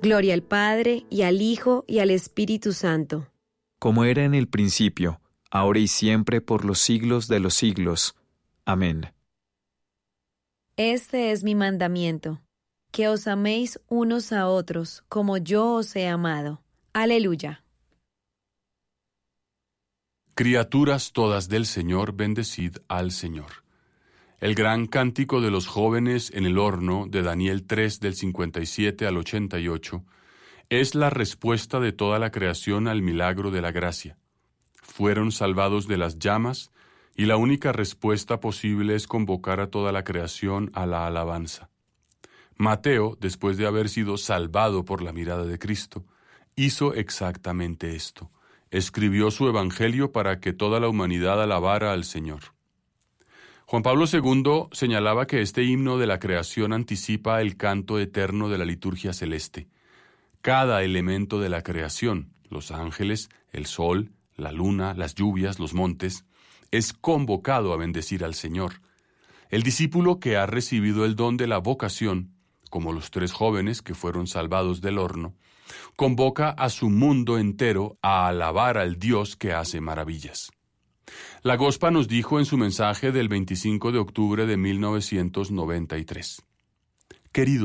Gloria al Padre, y al Hijo, y al Espíritu Santo. Como era en el principio, ahora y siempre, por los siglos de los siglos. Amén. Este es mi mandamiento, que os améis unos a otros, como yo os he amado. Aleluya. Criaturas todas del Señor, bendecid al Señor. El gran cántico de los jóvenes en el horno de Daniel 3 del 57 al 88 es la respuesta de toda la creación al milagro de la gracia. Fueron salvados de las llamas y la única respuesta posible es convocar a toda la creación a la alabanza. Mateo, después de haber sido salvado por la mirada de Cristo, hizo exactamente esto. Escribió su evangelio para que toda la humanidad alabara al Señor. Juan Pablo II señalaba que este himno de la creación anticipa el canto eterno de la liturgia celeste. Cada elemento de la creación, los ángeles, el sol, la luna, las lluvias, los montes, es convocado a bendecir al Señor. El discípulo que ha recibido el don de la vocación, como los 3 jóvenes que fueron salvados del horno, convoca a su mundo entero a alabar al Dios que hace maravillas. La Gospa nos dijo en su mensaje del 25 de octubre de 1993: Querido